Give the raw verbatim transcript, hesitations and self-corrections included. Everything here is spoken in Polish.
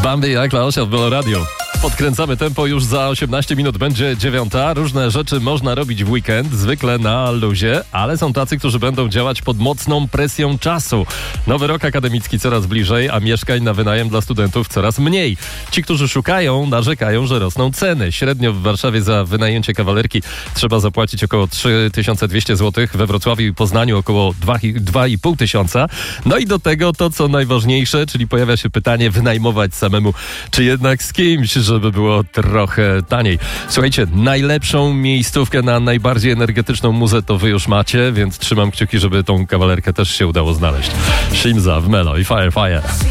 Bambi jak Klaosia w Melo Radio. Podkręcamy tempo, już za osiemnaście minut będzie dziewiąta. Różne rzeczy można robić w weekend, zwykle na luzie, ale są tacy, którzy będą działać pod mocną presją czasu. Nowy rok akademicki coraz bliżej, a mieszkań na wynajem dla studentów coraz mniej. Ci, którzy szukają, narzekają, że rosną ceny. Średnio w Warszawie za wynajęcie kawalerki trzeba zapłacić około trzy tysiące dwieście złotych, we Wrocławiu i Poznaniu około dwa i pół tysiąca. No i do tego to, co najważniejsze, czyli pojawia się pytanie, wynajmować samemu, czy jednak z kimś, żeby było trochę taniej. Słuchajcie, najlepszą miejscówkę na najbardziej energetyczną muzę to wy już macie, więc trzymam kciuki, żeby tą kawalerkę też się udało znaleźć. Shimza w Melo i Fire Fire.